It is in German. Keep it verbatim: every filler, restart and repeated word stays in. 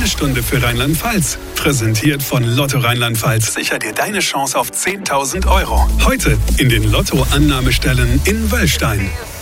Eine Stunde für Rheinland-Pfalz. Präsentiert von Lotto Rheinland-Pfalz. Sicher dir deine Chance auf zehntausend Euro. Heute in den Lotto-Annahmestellen in Wöllstein.